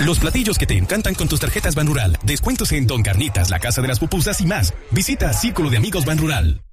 Los platillos que te encantan con tus tarjetas Banrural. Descuentos en Don Carnitas, la casa de las pupusas y más. Visita Círculo de Amigos Banrural.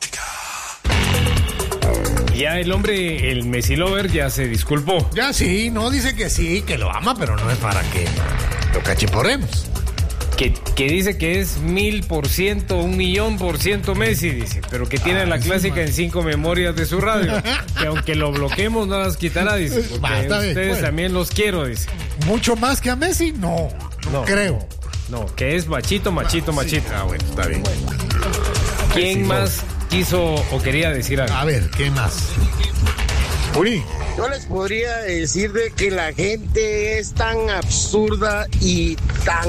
Ya el hombre, el Messi Lover, ya se disculpó. Ya sí, no, dice que sí, que lo ama, pero no es para que lo cachiporremos. Que dice que es 1000%, 1,000,000% Messi, dice, pero que tiene la clásica en 5 memorias de su radio, que aunque lo bloqueemos no las quitará, dice, porque ustedes también los quiero, dice. ¿Mucho más que a Messi? No creo. No, que es machito. Sí. Ah, bueno, está bien. ¿Quién más quiso o quería decir algo? A ver, ¿qué más? Uy. Yo les podría decir de que la gente es tan absurda y tan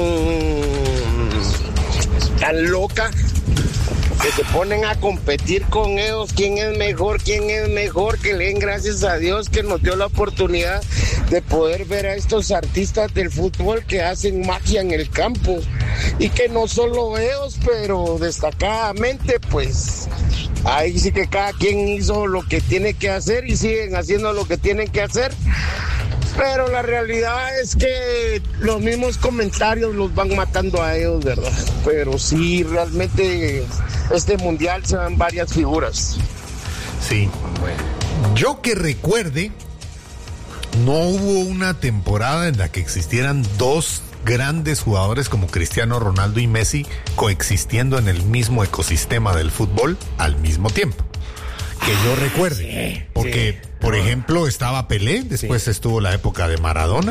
loca que se ponen a competir con ellos, quién es mejor, que le den gracias a Dios que nos dio la oportunidad de poder ver a estos artistas del fútbol que hacen magia en el campo, y que no solo ellos, pero destacadamente, pues ahí sí que cada quien hizo lo que tiene que hacer y siguen haciendo lo que tienen que hacer. Pero la realidad es que los mismos comentarios los van matando a ellos, ¿verdad? Pero sí, realmente este mundial se dan varias figuras. Sí. Yo que recuerde, no hubo una temporada en la que existieran dos grandes jugadores como Cristiano Ronaldo y Messi coexistiendo en el mismo ecosistema del fútbol al mismo tiempo. Que yo recuerde. Porque, por ejemplo, estaba Pelé, después estuvo la época de Maradona,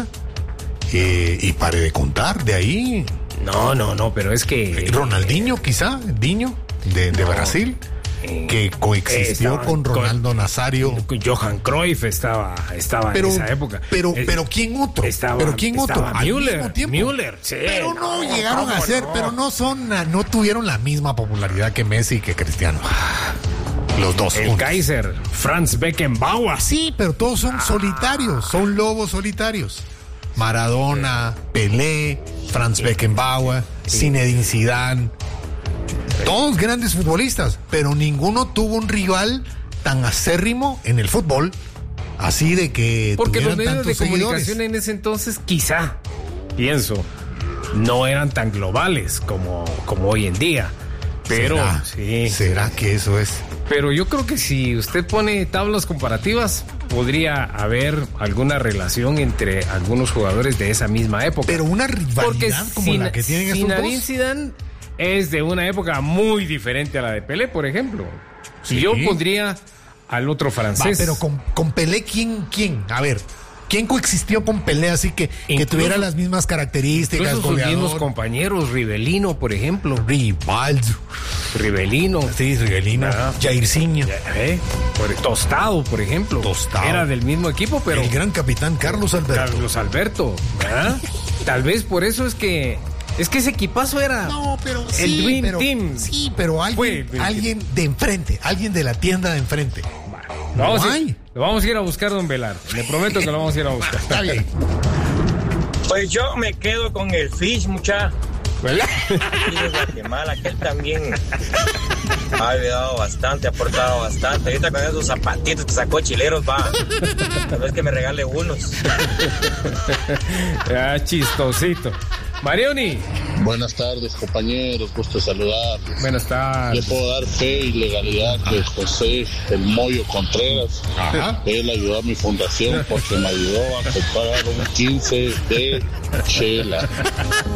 y paré de contar de ahí. No, pero es que... Ronaldinho, quizá, Dinho, de Brasil, que coexistió con Ronaldo Nazario. Johan Cruyff estaba en esa época. Pero ¿quién otro? ¿Quién otro? Müller, sí. Pero no llegaron a ser, pero no tuvieron la misma popularidad que Messi y que Cristiano. Los dos el juntos. Kaiser, Franz Beckenbauer. Sí, pero todos son solitarios, son lobos solitarios. Maradona, Pelé, Franz Beckenbauer, Zinedine Zidane. Todos grandes futbolistas, pero ninguno tuvo un rival tan acérrimo en el fútbol, así de que porque tuvieran los medios tantos de comunicación seguidores. en ese entonces, quizá, pienso, no eran tan globales como hoy en día. Pero ¿Será que eso es? Pero yo creo que si usted pone tablas comparativas, podría haber alguna relación entre algunos jugadores de esa misma época. Pero una rivalidad como la que tienen estos dos. Zinedine Zidane es de una época muy diferente a la de Pelé, por ejemplo. Sí. Y yo pondría al otro francés. Pero con Pelé, ¿quién? A ver, ¿quién coexistió con Pelé así que tuviera las mismas características? Incluso sus mismos compañeros, Rivellino, por ejemplo. Rivellino. Sí, Rivellino. Jairzinho. Tostado, por ejemplo. Era del mismo equipo, pero... El gran capitán Carlos Alberto. ¿Verdad? Tal vez por eso es que ese equipazo era el Dream Team. Sí, pero alguien de enfrente, alguien de la tienda de enfrente. Lo vamos a ir a buscar, don Velar. Le prometo que lo vamos a ir a buscar. Está bien. Pues yo me quedo con el Fish, muchacho. ¿Verdad? De Guatemala, que él también ha ayudado bastante, ha aportado bastante. Ahorita con esos zapatitos que sacó chileros, tal vez que me regale unos. Chistosito. Marioni. Buenas tardes, compañeros, gusto saludarles. Buenas tardes. Le puedo dar fe y legalidad que José el Moyo Contreras, él ayudó a mi fundación porque me ayudó a comprar un 15 de chela.